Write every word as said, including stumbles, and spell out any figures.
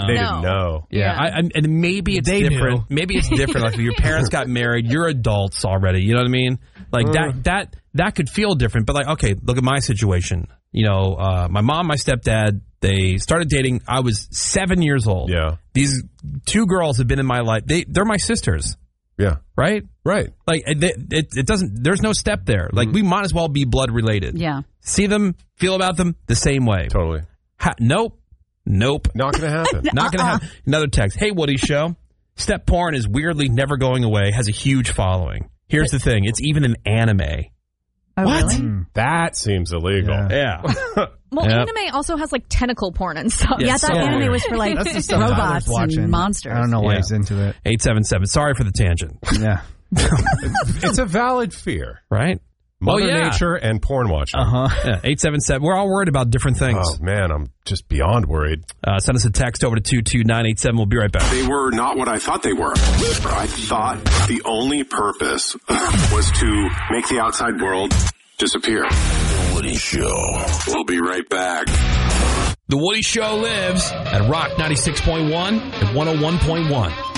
they no. didn't know. Yeah, Yeah. I, I, and maybe it's They different. knew. Maybe it's different. Like if your parents got married, you're adults already. You know what I mean? Like Uh. that that that could feel different. But like, okay, look at my situation. You know, uh, my mom, my stepdad, they started dating. I was seven years old. Yeah. These two girls have been in my life. They they're my sisters, Yeah. right? Right. Like it, it, it doesn't. There's no step there. Like we might as well be blood related. Yeah. See them, feel about them the same way. Totally. Ha- nope. Nope. Not going to happen. Not going to happen. Another text. Hey, Woody Show. Step porn is weirdly never going away, has a huge following. Here's the thing. It's even an anime. Oh, What? Really? That seems illegal. Yeah. Well, Yep. anime also has like tentacle porn and stuff. Yeah, Yeah, I thought so anime weird. was for like That's the stuff Tyler's robots watching. and monsters. I don't know why Yeah. he's into it. eight seven seven. Sorry for the tangent. Yeah. It's a valid fear. Right? Mother Oh, yeah. Nature and porn watching. Uh huh. Yeah, eight seven seven. We're all worried about different things. Oh, man, I'm just beyond worried. Uh, send us a text over to two two nine eight seven. We'll be right back. They were not what I thought they were. I thought the only purpose was to make the outside world disappear. The Woody Show. We'll be right back. The Woody Show lives at Rock ninety-six point one and one oh one point one.